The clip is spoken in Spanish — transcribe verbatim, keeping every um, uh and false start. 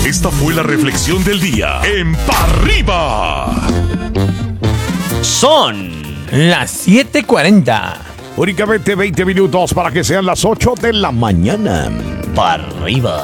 Esta fue la reflexión del día en Pa' Arriba. Son las siete cuarenta. Únicamente veinte minutos para que sean las ocho de la mañana. Pa' Arriba.